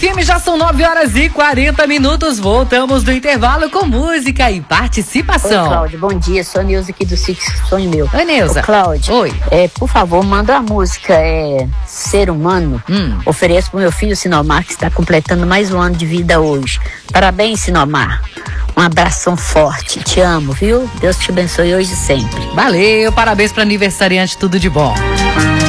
FM, já são 9h40. Voltamos do intervalo com música e participação. Oi, Cláudio, bom dia. Sou a Neuza aqui do Sítio Sonho Meu. Oi, Neuza. Ô, Cláudio. Oi. Por favor, manda a música Ser Humano. Ofereço pro meu filho Sinomar, que está completando mais um ano de vida hoje. Parabéns, Sinomar. Um abração forte. Te amo, viu? Deus te abençoe hoje e sempre. Valeu, parabéns para aniversariante, tudo de bom.